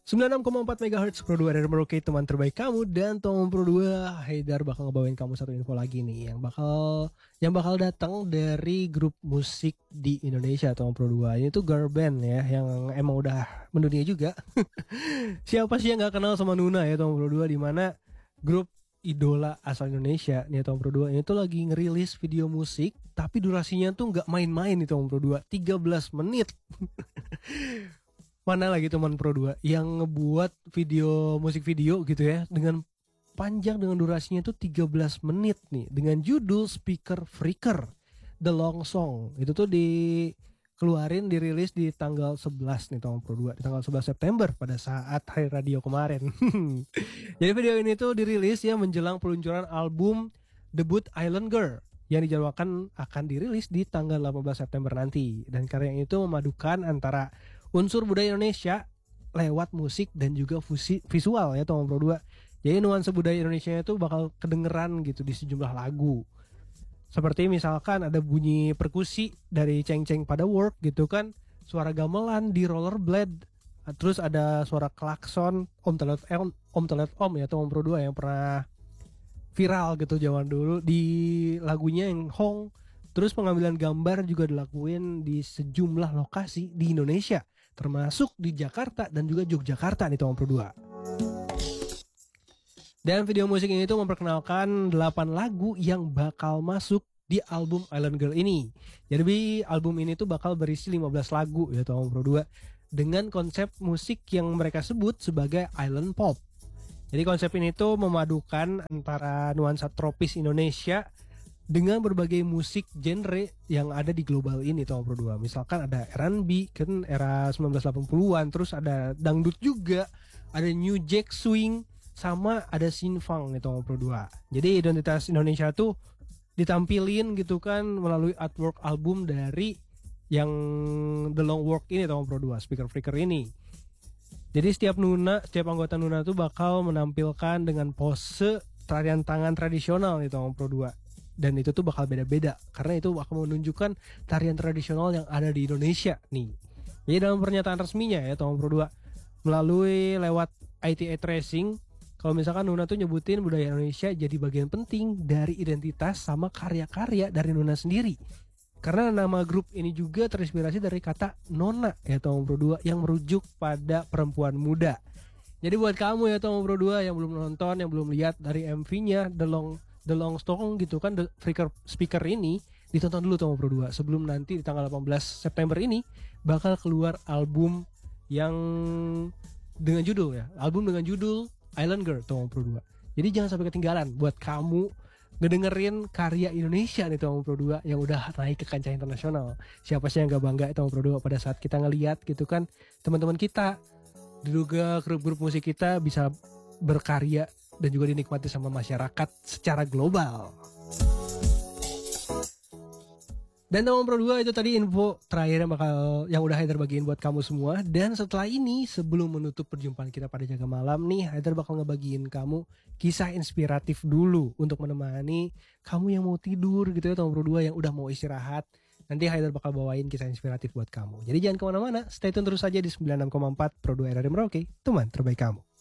96,4 MHz Pro 2 dari Merauke, teman terbaik kamu. Dan Tom Pro 2 Haidar bakal ngebawain kamu satu info lagi nih yang bakal datang dari grup musik di Indonesia. Tom Pro 2 ini tuh girl band ya, yang emang udah mendunia juga. Siapa sih yang gak kenal sama Nuna ya, Tom Pro 2, dimana grup idola asal Indonesia nih, Tom Pro 2 ini tuh lagi ngerilis video musik, tapi durasinya tuh gak main-main nih, Tom Pro 2, 13 menit. Mana lagi teman Pro 2 yang ngebuat musik video gitu ya, dengan panjang, dengan durasinya tuh 13 menit nih, dengan judul Speaker Freaker The Long Song. Itu tuh dirilis di tanggal 11 nih teman Pro 2, di tanggal 11 September pada saat Hari Radio kemarin. Jadi video ini tuh dirilis ya menjelang peluncuran album debut Island Girl yang dijadwalkan akan dirilis di tanggal 18 September nanti. Dan karya itu memadukan antara unsur budaya Indonesia lewat musik dan juga visual ya, Tom Pro 2. Jadi nuansa budaya Indonesia itu bakal kedengeran gitu di sejumlah lagu. Seperti misalkan ada bunyi perkusi dari ceng-ceng pada work gitu kan, suara gamelan di rollerblade, terus ada suara klakson Om Telet Om ya, Tom Pro 2 yang pernah viral gitu zaman dulu di lagunya yang Hong. Terus pengambilan gambar juga dilakuin di sejumlah lokasi di Indonesia, termasuk di Jakarta dan juga Yogyakarta nih Tom Pro 2. Dan video musik ini tuh memperkenalkan 8 lagu yang bakal masuk di album Island Girl ini. Jadi album ini tuh bakal berisi 15 lagu ya Tom Pro 2, dengan konsep musik yang mereka sebut sebagai Island Pop. Jadi konsep ini tuh memadukan antara nuansa tropis Indonesia dengan berbagai musik genre yang ada di global ini Tom Pro 2. Misalkan ada R&B kan era 1980-an, terus ada dangdut juga, ada New Jack Swing, sama ada Sinfang nih Tom Pro 2. Jadi identitas Indonesia tuh ditampilin gitu kan melalui artwork album dari yang The Long Walk ini Tom Pro 2, Speaker Freaker ini. Jadi setiap anggota Nuna tuh bakal menampilkan dengan pose tarian tangan tradisional nih Tom Pro 2. Dan itu tuh bakal beda-beda karena itu akan menunjukkan tarian tradisional yang ada di Indonesia nih. Jadi dalam pernyataan resminya ya Tom Pro 2 melalui lewat ITA Tracing, kalau misalkan Nuna tuh nyebutin budaya Indonesia jadi bagian penting dari identitas sama karya-karya dari Nuna sendiri. Karena nama grup ini juga terinspirasi dari kata Nona ya Tom Pro 2 yang merujuk pada perempuan muda. Jadi buat kamu ya Tom Pro 2 yang belum nonton, yang belum lihat dari MV-nya The Long Song gitu kan, The Freaker Speaker ini, ditonton dulu Tom Pro 2 sebelum nanti di tanggal 18 September ini bakal keluar album yang dengan judul Island Girl Tom Pro 2. Jadi jangan sampai ketinggalan buat kamu ngedengerin karya Indonesia nih Tom Pro 2 yang udah naik ke kancah internasional. Siapa sih yang gak bangga Tom Pro 2 pada saat kita ngelihat gitu kan teman-teman kita, diduga grup-grup musik kita bisa berkarya dan juga dinikmati sama masyarakat secara global. Dan Tom Pro 2 itu tadi info terakhir yang udah Haidar bagiin buat kamu semua. Dan setelah ini, sebelum menutup perjumpaan kita pada Jaga Malam nih, Haidar bakal ngebagiin kamu kisah inspiratif dulu untuk menemani kamu yang mau tidur gitu ya Tom Pro 2, yang udah mau istirahat. Nanti Haidar bakal bawain kisah inspiratif buat kamu. Jadi jangan kemana-mana, stay tune terus saja di 96,4 Pro 2 RRI Merauke, teman terbaik kamu.